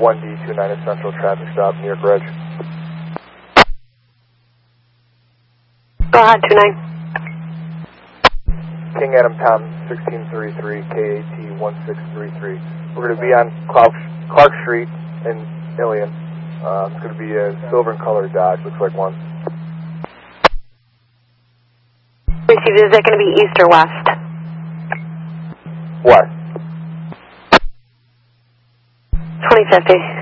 1D29 a central traffic stop near Bridge. Go ahead, 29. King Adam Tom, 1633, KAT 1633. We're going to be on Clark Street in Ilion. It's going to be a silver and color Dodge, looks like one. Received, is that going to be east or west? West. 2050.